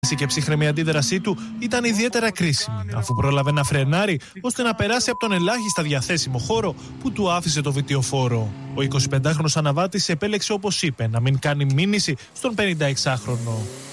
και ψύχρεμη αντίδρασή του ήταν ιδιαίτερα κρίσιμη, αφού πρόλαβε να φρενάρει ώστε να περάσει από τον ελάχιστα διαθέσιμο χώρο που του άφησε το βιτιοφόρο. Ο 25χρονος αναβάτης επέλεξε, όπως είπε, να μην κάνει μήνυση στον 56χρονο.